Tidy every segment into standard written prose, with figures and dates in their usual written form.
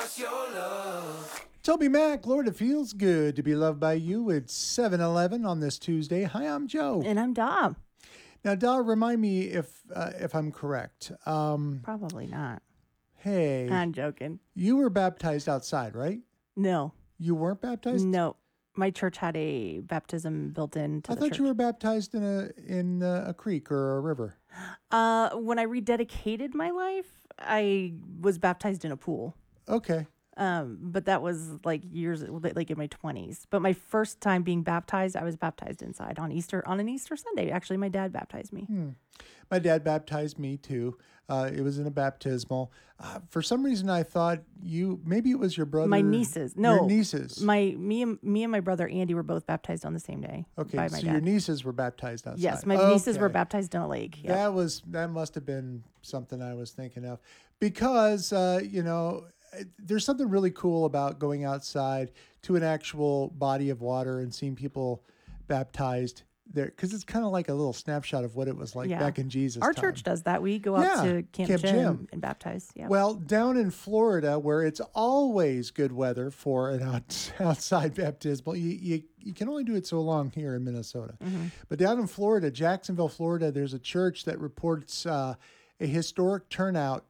Toby Mac, Lord, it feels good to be loved by you. It's 7-Eleven on this Tuesday. Hi, I'm Joe. And I'm Dom. Now, Dom, remind me if I'm correct. Probably not. Hey, I'm joking. you were baptized outside, right? No. You weren't baptized? No. My church had a baptism built into I the thought church. you were baptized in a creek or a river. When I rededicated my life, I was baptized in a pool. Okay. But that was like years, like in my 20s. But my first time being baptized, I was baptized inside on an Easter Sunday. Actually, my dad baptized me. My dad baptized me too. It was in a baptismal. For some reason, I thought maybe it was your brother. My nieces. No. Your nieces. Me and my brother Andy were both baptized on the same day. Okay, by so my your dad. nieces were baptized outside. Yes, my nieces were baptized in a lake. Yep. That must have been something I was thinking of, because there's something really cool about going outside to an actual body of water and seeing people baptized there, because it's kind of like a little snapshot of what it was like back in Jesus' Our time. church does that. We go out to Camp Jim and baptize. Yeah. Well, down in Florida, where it's always good weather for an outside baptismal, you can only do it so long here in Minnesota. Mm-hmm. But down in Florida, Jacksonville, Florida, there's a church that reports a historic turnout.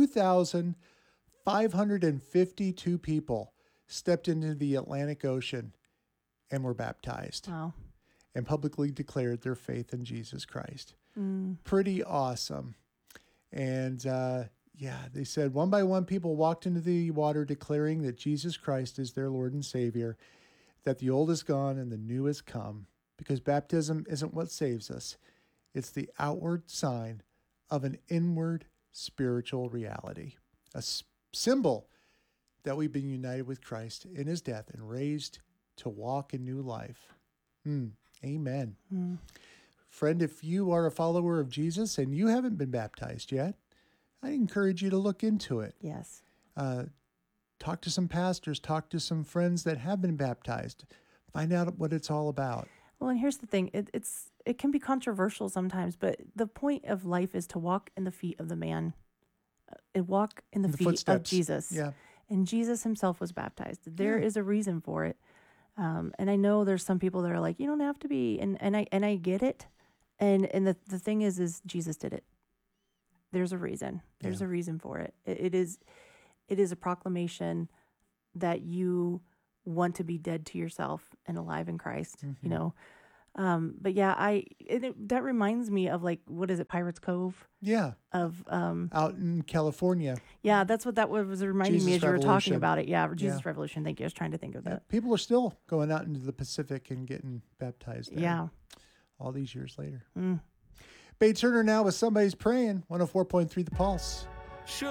2,552 people stepped into the Atlantic Ocean and were baptized. Wow. And publicly declared their faith in Jesus Christ. Pretty awesome. And they said one by one people walked into the water declaring that Jesus Christ is their Lord and Savior, that the old is gone and the new has come, because baptism isn't what saves us. It's the outward sign of an inward spiritual reality, a symbol that we've been united with Christ in his death and raised to walk in new life. Amen. Friend, if you are a follower of Jesus and you haven't been baptized yet, I encourage you to look into it. Yes. Talk to some pastors, talk to some friends that have been baptized. Find out what it's all about. Well, and here's the thing. It can be controversial sometimes, but the point of life is to walk in the feet of the man, and walk in the feet footsteps of Jesus. Yeah. And Jesus himself was baptized. There is a reason for it. And I know there's some people that are like, you don't have to be, and I get it. And the thing is Jesus did it. There's a reason. There's a reason for it. It is a proclamation that you want to be dead to yourself and alive in Christ, you know. But yeah, that reminds me of, like, what is it, Pirates Cove? Yeah. Of out in California. Yeah, that's what that was reminding me as you were talking about it. Yeah, Jesus Yeah. Revolution. Thank you. I was trying to think of that. People are still going out into the Pacific and getting baptized there. Yeah. All these years later. Bates Turner now with Somebody's Praying, 104.3 The Pulse.